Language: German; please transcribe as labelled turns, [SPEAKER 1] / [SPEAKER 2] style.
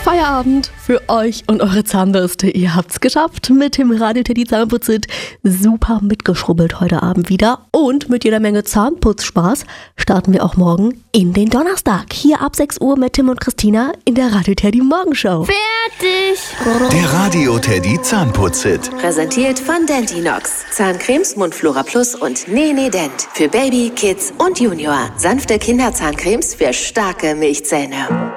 [SPEAKER 1] Feierabend für euch und eure Zahnbürste. Ihr habt's geschafft mit dem Radio Teddy Zahnputzit. Super mitgeschrubbelt heute Abend wieder. Und mit jeder Menge Zahnputzspaß starten wir auch morgen in den Donnerstag. Hier ab 6 Uhr mit Tim und Christina in der Radio Teddy Morgenshow.
[SPEAKER 2] Fertig!
[SPEAKER 3] Der Radio Teddy Zahnputzit.
[SPEAKER 4] Präsentiert von Dentinox. Zahncremes Mundflora Plus und Nene Dent. Für Baby, Kids und Junior. Sanfte Kinderzahncremes für starke Milchzähne.